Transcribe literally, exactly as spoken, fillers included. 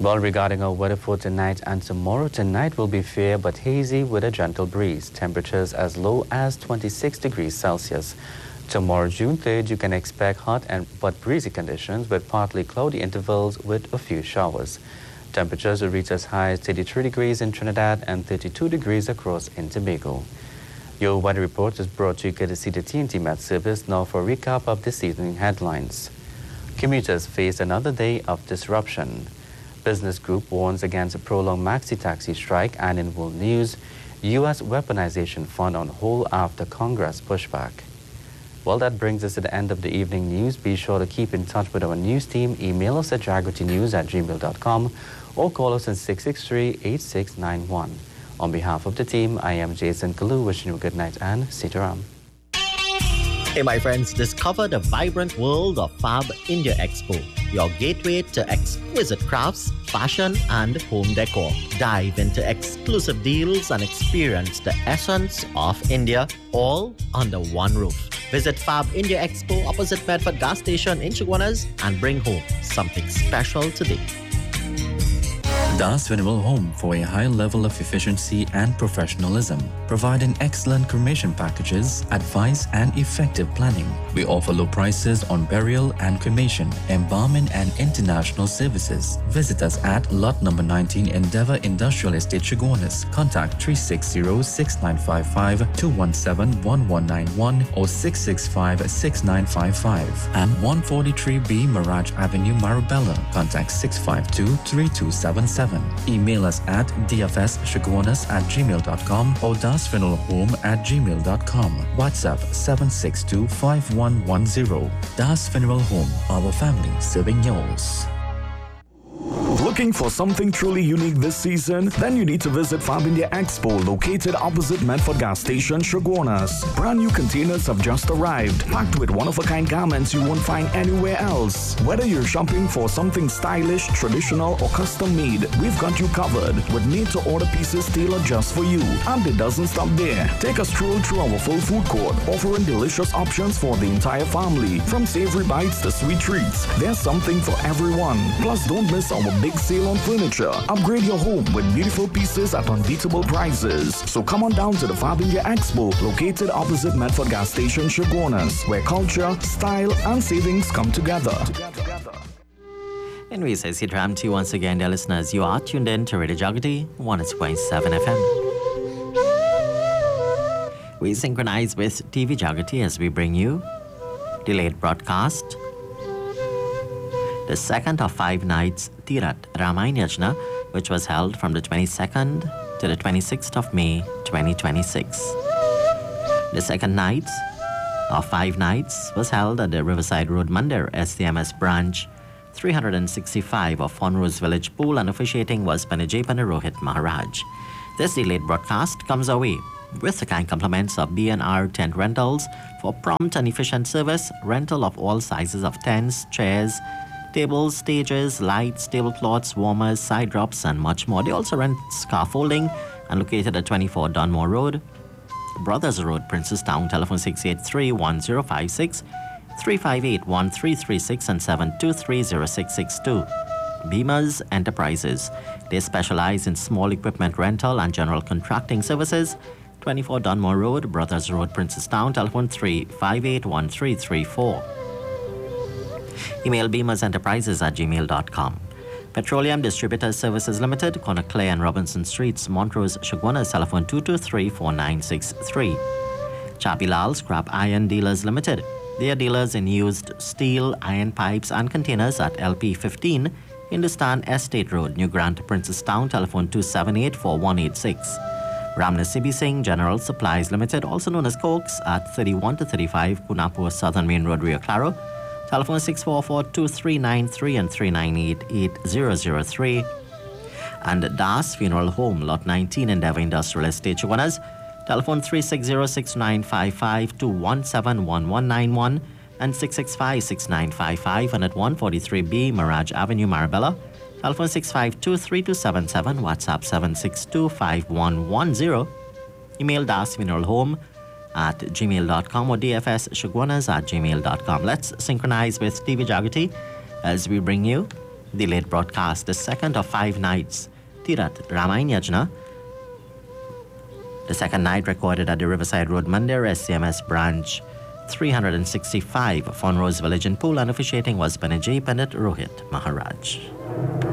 Well, regarding our weather for tonight and tomorrow, tonight will be fair but hazy with a gentle breeze. Temperatures as low as twenty-six degrees Celsius. Tomorrow, June third, you can expect hot and but breezy conditions with partly cloudy intervals with a few showers. Temperatures will reach as high as thirty-three degrees in Trinidad and thirty-two degrees across in Tobago. Your weather report is brought to you courtesy the T N T Met Service. Now for a recap of this evening headlines. Commuters face another day of disruption. Business group warns against a prolonged maxi-taxi strike, and in world news, U S weaponization fund on hold after Congress pushback. Well, that brings us to the end of the evening news. Be sure to keep in touch with our news team. Email us at jagratinews at gmail dot com or call us at six six three, eight six nine one. On behalf of the team, I am Jason Kalu, wishing you a good night and Sitaram. Hey my friends, discover the vibrant world of Fab India Expo, your gateway to exquisite crafts, fashion and home decor. Dive into exclusive deals and experience the essence of India, all under one roof. Visit Fab India Expo opposite Bedford Gas Station in Chaguanas and bring home something special today. Das Funeral Home for a high level of efficiency and professionalism, providing excellent cremation packages, advice and effective planning. We offer low prices on burial and cremation, embalming and international services. Visit us at lot number nineteen Endeavour Industrial Estate, Chaguanas. Contact three six zero, six nine five five, two one seven, one one nine one or six six five, six nine five five. And one forty-three B Mirage Avenue, Marabella. Contact six five two, three two seven seven. Email us at dfschaguanas at gmail dot com or dasfuneralhome at gmail dot com. WhatsApp seven six two, five one one zero. Das Funeral Home, our family serving yours. Looking for something truly unique this season? Then you need to visit Fab India Expo, located opposite Medford Gas Station, Chaguanas. Brand new containers have just arrived, packed with one-of-a-kind garments you won't find anywhere else. Whether you're shopping for something stylish, traditional, or custom-made, we've got you covered with made-to-order pieces tailored just for you. And it doesn't stop there. Take a stroll through our full food court, offering delicious options for the entire family. From savory bites to sweet treats, there's something for everyone. Plus, don't miss our big sale on furniture. Upgrade your home with beautiful pieces at unbeatable prices. So come on down to the Fab India Expo, located opposite Medford Gas Station, Chaguanas, where culture, style, and savings come together. And we say Sitaram to you once again, dear listeners. You are tuned in to Radio Jagati, one oh two point seven F M. We synchronize with T V Jagati as we bring you delayed broadcast, the second of five nights Tirat Ramayana Yajna, which was held from the twenty-second to the twenty-sixth of May twenty twenty-six. The second night of five nights was held at the Riverside Road Mandir S D M S branch three hundred sixty-five of Fonrose Village Pool, and officiating was Panajay Rohit Maharaj. This delayed broadcast comes our way with the kind compliments of B and R Tent Rentals for prompt and efficient service, rental of all sizes of tents, chairs, tables, stages, lights, tablecloths, warmers, side drops, and much more. They also rent scaffolding and located at twenty-four Dunmore Road, Brothers Road, Princestown. Telephone six eight three, one zero five six, three five eight, one three three six and seven two three zero six six two. Beamers Enterprises. They specialize in small equipment rental and general contracting services. twenty-four Dunmore Road, Brothers Road, Princestown. Telephone three five eight, one three three four. Email beamersenterprises at gmail dot com. Petroleum Distributors Services Limited, corner Clay and Robinson Streets, Montrose, Chaguanas. Telephone two two three, four nine six three. Chabilal Scrap Iron Dealers Limited. They are dealers in used steel, iron pipes and containers at L P fifteen, Hindustan Estate Road, New Grant, Princestown. Telephone two seven eight, four one eight six. Ramna Sibi Singh General Supplies Limited, also known as Cokes, at thirty-one to thirty-five Punapur Southern Main Road, Rio Claro. Telephone six four four, two three nine three and three nine eight, eight zero zero three. And Das Funeral Home, Lot nineteen, Endeavour Industrial Estate, Chaguanas. Telephone three six zero, six nine five five, two one seven, one one nine one and six six five, six nine five five, and at one forty-three B Mirage Avenue, Marabella. Telephone six five two, three two seven seven, WhatsApp seven six two, five one one zero. Email Das Funeral Home at gmail dot com or dfschaguanas at gmail dot com. Let's synchronize with T V Jagati as we bring you delayed broadcast, the second of five nights, Tirat Ramayana Yajna. The second night recorded at the Riverside Road Mandir S C M S branch three hundred sixty-five, Fonrose Village in Pool, and officiating was Panajay Pandit Rohit Maharaj.